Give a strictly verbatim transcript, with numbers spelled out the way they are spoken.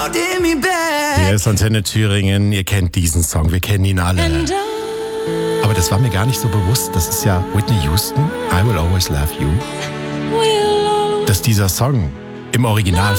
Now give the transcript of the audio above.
Hier ist Antenne Thüringen, ihr kennt diesen Song, wir kennen ihn alle. Aber das war mir gar nicht so bewusst, das ist ja Whitney Houston, I Will Always Love You. Dass dieser Song im Original